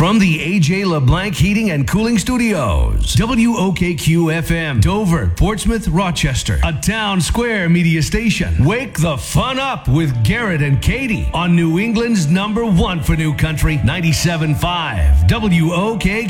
From the AJ LeBlanc Heating and Cooling Studios, WOKQ-FM, Dover, Portsmouth, Rochester, a Town Square media station. Wake the fun up with Garrett and Katie on New England's #1 for new country, 97.5, WOKQ.